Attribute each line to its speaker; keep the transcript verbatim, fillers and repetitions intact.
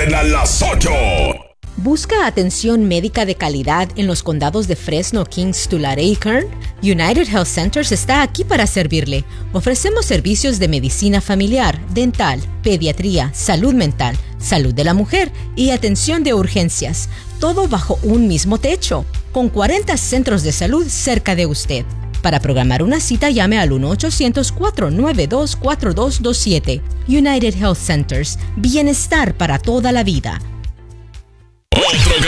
Speaker 1: ordena las ocho.
Speaker 2: ¿Busca atención médica de calidad en los condados de Fresno, Kings, Tulare y Kern? United Health Centers está aquí para servirle. Ofrecemos servicios de medicina familiar, dental, pediatría, salud mental, salud de la mujer y atención de urgencias. Todo bajo un mismo techo, con cuarenta centros de salud cerca de usted. Para programar una cita, llame al uno ochocientos, cuatro nueve dos, cuatro dos dos siete. United Health Centers. Bienestar para toda la vida.
Speaker 1: Otro